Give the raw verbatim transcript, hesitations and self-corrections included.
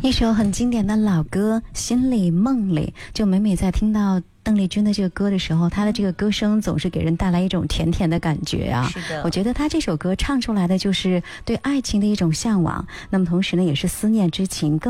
一首很经典的老歌《心里梦里》，就每每在听到邓丽君的这个歌的时候，她的这个歌声总是给人带来一种甜甜的感觉啊。 是的， 我觉得她这首歌唱出来的就是对爱情的一种向往，那么同时呢，也是思念之情。更